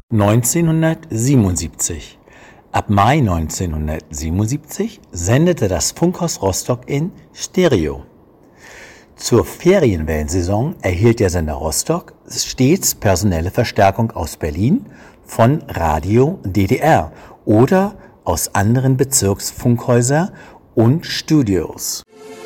1977. Ab Mai 1977 sendete das Funkhaus Rostock in Stereo. Zur Ferienwellensaison erhielt der Sender Rostock stets personelle Verstärkung aus Berlin, von Radio DDR oder aus anderen Bezirksfunkhäusern und Studios.